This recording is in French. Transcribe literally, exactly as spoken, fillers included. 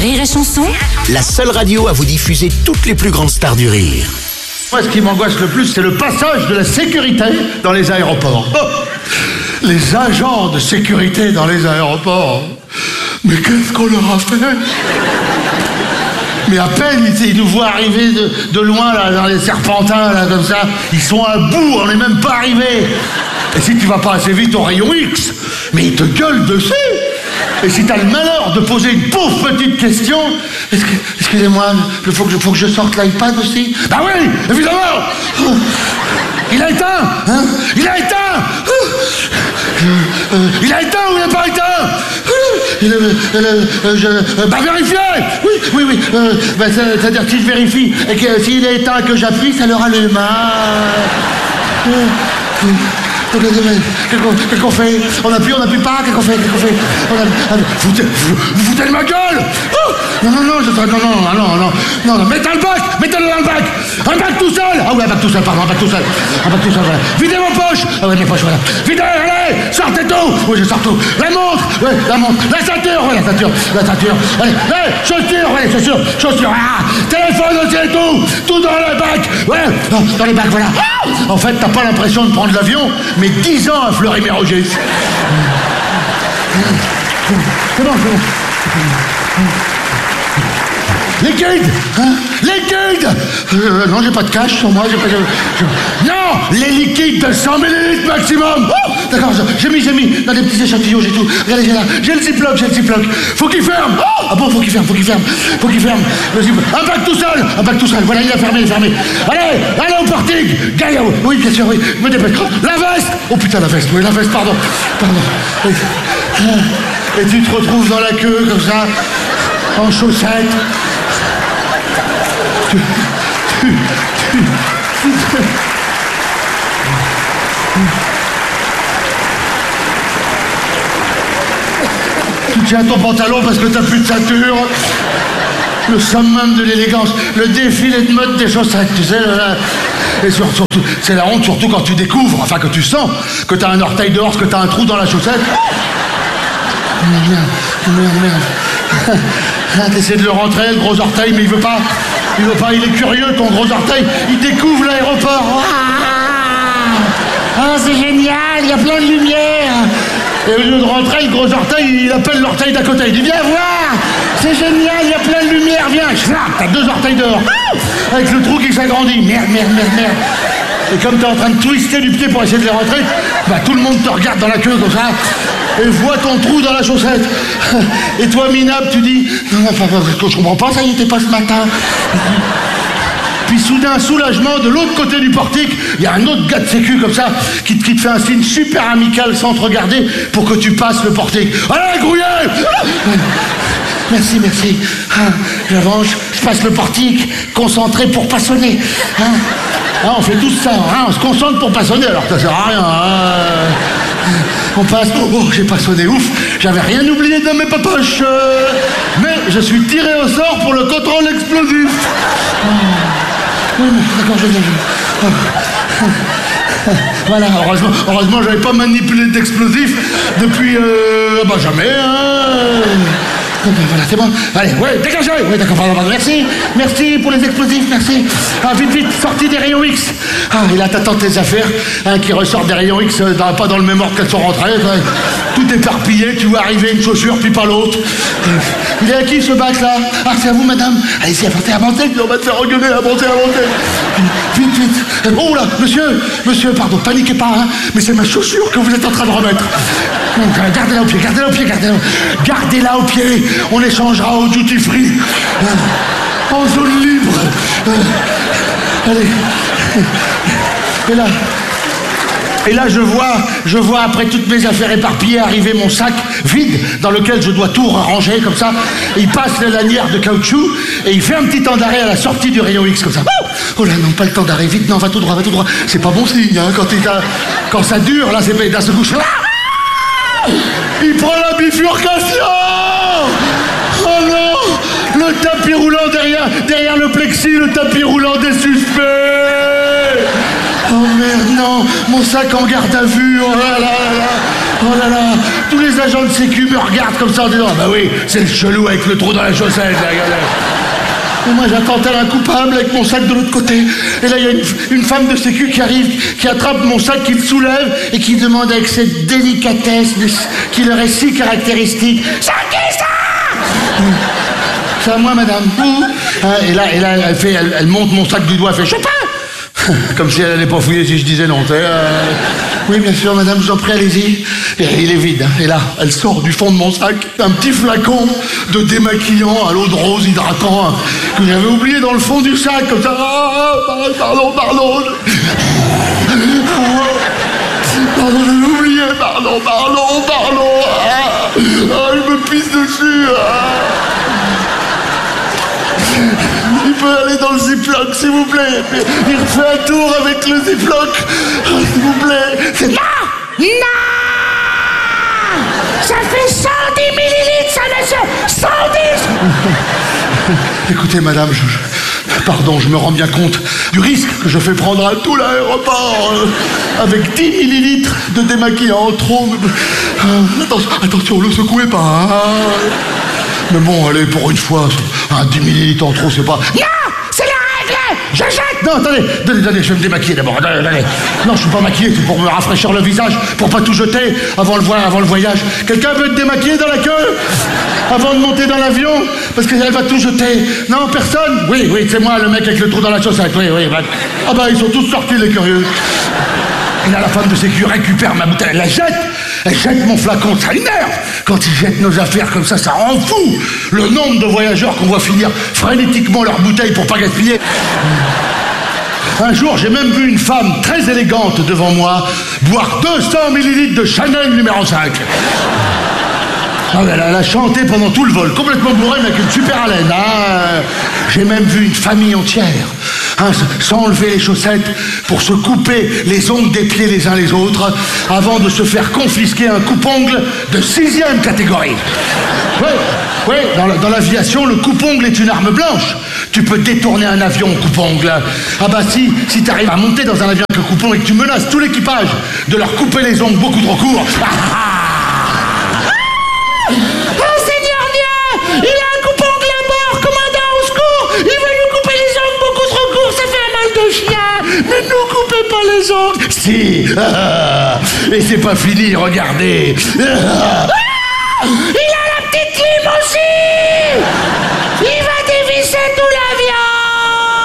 Rire et Chanson, La seule radio à vous diffuser toutes les plus grandes stars du rire. Moi, ce qui m'angoisse le plus, c'est le passage de la sécurité dans les aéroports. Oh, les agents de sécurité dans les aéroports. Mais qu'est-ce qu'on leur a fait? Mais à peine ils, ils nous voient arriver de, de loin, là, dans les serpentins, là, comme ça. Ils sont à bout, on n'est même pas arrivés. Et si tu vas pas assez vite au rayon X, mais ils te gueulent dessus. Et si t'as le malheur de poser une pauvre petite question, est-ce que, excusez-moi, il faut que, je, faut que je sorte l'iPad aussi? Bah oui, évidemment. Il a éteint, hein? Il a éteint. Euh, il a éteint ou il n'a pas éteint? Il, euh, euh, je, euh, bah vérifiez. Oui, oui, oui. Euh, bah, c'est-à-dire que si je vérifie et que euh, s'il est éteint que j'appuie, ça le rallume. Euh, euh, Qu'est-ce qu'on fait? On appuie, on n'appuie pas? Qu'est-ce qu'on fait? Qu'est-ce qu'on fait? On a... vous, vous, vous foutez de ma gueule? Oh, non, non, non, je... non, non, non, non, non, non, non, mettez le bac, mettez-le dans le bac. Un bac tout seul. Ah oui, un bac tout seul, pardon, un bac tout seul. Un bac tout seul, voilà. Videz vos poches. Ah oui, mes poches, voilà. Videz, allez, sortez tout. Oui, je sors tout. La montre, oui, la montre. La ceinture, oui, la ceinture, la ceinture. Allez, allez, chaussures, oui, chaussures, chaussures. Ah, téléphone aussi et tout. Tout dans le bac. Ouais, dans les bacs, voilà. En fait, t'as pas l'impression de prendre l'avion, mais dix ans à Fleury-Mérogis. C'est bon, c'est bon. Les guides, hein? Les guides. euh, Non, j'ai pas de cash sur moi, j'ai pas de... Je... Non, les liquides de cent millilitres maximum. Oh, d'accord, j'ai mis, j'ai mis dans des petits échantillons, j'ai tout. Regardez, j'ai là, j'ai le ziploc, j'ai le ziploc. Faut qu'il ferme. Oh, ah bon, faut qu'il ferme, faut qu'il ferme, faut qu'il ferme. Le ziploc. Un bac tout seul, un bac tout seul. Voilà, il a fermé, il a fermé. Allez, allez au portique. Gaïa, oui, bien sûr, oui. Me dépêche. La veste. Oh putain, la veste, oui, la veste, pardon, pardon. Et, et tu te retrouves dans la queue comme ça, en chaussettes. Tu, tu, tu, tu, tu tiens ton pantalon parce que t'as plus de ceinture. Le summum de l'élégance, le défilé de mode des chaussettes, tu sais. Et surtout, c'est la honte, surtout quand tu découvres, enfin que tu sens que t'as un orteil dehors, que t'as un trou dans la chaussette. Merde, merde, merde. Ah, t'essaies de le rentrer, le gros orteil, mais il veut pas. Il veut pas, il est curieux, ton gros orteil. Il découvre l'aéroport. Ah, ah c'est génial, il y a plein de lumière. Et au lieu de rentrer, le gros orteil, il appelle l'orteil d'à côté. Il dit, viens voir, c'est génial, il y a plein de lumière, viens. Schnap, t'as deux orteils dehors. Avec le trou qui s'agrandit. Merde, merde, merde, merde. Et comme t'es en train de twister du pied pour essayer de les rentrer, bah tout le monde te regarde dans la queue comme ça. Et voit ton trou dans la chaussette. Et toi, minable, tu dis, non, enfin, je comprends pas, ça y était pas ce matin. Puis soudain, soulagement, de l'autre côté du portique, il y a un autre gars de sécu comme ça, qui, qui te fait un signe super amical sans te regarder pour que tu passes le portique. Allez, grouillez! Merci, merci. Ah, j'avance, je passe le portique, concentré pour pas sonner. Ah, ah, on fait tout ça, hein, on se concentre pour pas sonner, alors que ça sert à rien. Hein. On passe, oh, oh j'ai pas sonné, ouf, j'avais rien oublié dans mes poches. Euh, mais je suis tiré au sort pour le contrôle explosif. Oh. Oui, d'accord, je viens, je viens. Oh. Voilà, heureusement, heureusement, j'avais pas manipulé d'explosif depuis, euh, bah jamais, hein. Voilà, c'est bon. Allez, ouais, dégagez. Oui, d'accord, pardon, pardon. Merci, merci pour les explosifs, merci. Ah, vite, vite, sortie des rayons X. Ah, et là, t'attends tes affaires, hein, qui ressortent des rayons X, euh, dans, pas dans le même ordre qu'elles sont rentrées. Quoi. Tout éparpillé, tu vois arriver une chaussure, puis pas l'autre. Euh, il est à qui, ce bac-là? Ah, c'est à vous, madame. Allez-y, avancez, avancez, on va te faire regueuler, avancez, avancez. Vite, vite. Oh là, monsieur, monsieur, pardon, paniquez pas, hein, mais c'est ma chaussure que vous êtes en train de remettre. Donc, euh, gardez-la au pied, gardez-la au pied, gardez-la, gardez-la au pied. On échangera au duty free. Euh, en zone libre. Euh, allez. Et là, et là je vois, je vois après toutes mes affaires éparpillées arriver mon sac vide dans lequel je dois tout ranger comme ça. Et il passe la lanière de caoutchouc et il fait un petit temps d'arrêt à la sortie du rayon X comme ça. Oh, oh là non, pas le temps d'arrêt, vite, non, va tout droit, va tout droit. C'est pas bon signe, hein, quand, il a, quand ça dure, là, c'est pas d'un seul coup. Il prend la bifurcation. Oh non! Le tapis roulant derrière, derrière le plexi, le tapis roulant des suspects! Oh merde, non! Mon sac en garde à vue, oh là là là! Oh là là, tous les agents de sécu me regardent comme ça en disant, ah bah oui, c'est le chelou avec le trou dans la chaussette, là, regardez. Et moi j'attends tel un coupable avec mon sac de l'autre côté. Et là il y a une, une femme de sécu qui arrive, qui attrape mon sac, qui le soulève et qui demande avec cette délicatesse qui leur est si caractéristique, c'est qui ça? C'est à moi madame. Et là, et là elle, fait, elle, elle monte mon sac du doigt, elle fait Chopin. Comme si elle n'allait pas fouiller si je disais non. Euh... Oui, bien sûr, madame, je vous en prie, allez-y. Et il est vide. Hein. Et là, elle sort du fond de mon sac un petit flacon de démaquillant à l'eau de rose hydratant hein, que j'avais oublié dans le fond du sac, comme ça. Ah, pardon, pardon. Pardon, j'avais oublié. Pardon, pardon, pardon. Ah, ah, je me pisse dessus. Ah. Il peut aller dans le ziploc, s'il vous plaît. Il refait un tour avec le ziploc. Oh, s'il vous plaît. C'est... Non! Non! Ça fait cent dix millilitres, ça, monsieur! cent dix! Écoutez, madame, je, je, pardon, je me rends bien compte du risque que je fais prendre à tout l'aéroport euh, avec dix millilitres de démaquillant trop. Euh, attention, attention, le secouez pas. Hein. Mais bon, allez, pour une fois, un dix millilitres en trop, c'est pas... Non! C'est la règle! Je jette! Non, attendez, attendez, attendez, je vais me démaquiller d'abord. Attendez, attendez. Non, je suis pas maquillé, c'est pour me rafraîchir le visage, pour pas tout jeter avant le, vo- avant le voyage. Quelqu'un veut te démaquiller dans la queue? Avant de monter dans l'avion? Parce qu'elle va tout jeter. Non, personne? Oui, oui, c'est moi, le mec avec le trou dans la chaussette. Oui, oui, bah... Ah bah, ils sont tous sortis, les curieux. Et là, la femme de sécu récupère ma bouteille, elle la jette. Elle jette mon flacon, ça énerve. Quand ils jettent nos affaires comme ça, ça rend fou. Le nombre de voyageurs qu'on voit finir frénétiquement leur bouteille pour pas gaspiller. Un jour, j'ai même vu une femme très élégante devant moi boire deux cents millilitres de Chanel numéro cinq. Ah, elle, elle a chanté pendant tout le vol, complètement bourrée, mais avec une super haleine. Hein. J'ai même vu une famille entière, hein, sans enlever les chaussettes, pour se couper les ongles des pieds les uns les autres, avant de se faire confisquer un coupe-ongle de sixième catégorie. Oui, oui, dans, la, dans l'aviation, le coupe-ongle est une arme blanche. Tu peux détourner un avion au coupe-ongle. Ah bah si, si tu arrives à monter dans un avion avec un coupe-ongle et que tu menaces tout l'équipage de leur couper les ongles beaucoup trop courts... Ah, ah, oh Seigneur Dieu! Il a un coupe-ongle à bord! Commandant, au secours! Il veut nous couper les ongles beaucoup trop courts! Ça fait un mal de chien! Ne nous coupez pas les ongles! Si! Ah, et c'est pas fini, regardez! Ah, il a la petite lime aussi!